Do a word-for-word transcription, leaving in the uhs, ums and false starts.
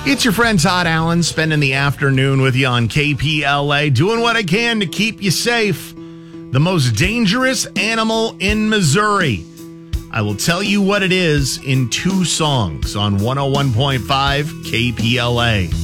It's your friend Todd Allen spending the afternoon with you on K P L A, doing what I can to keep you safe. The most dangerous animal in Missouri. I will tell you what it is in two songs on one oh one point five K P L A.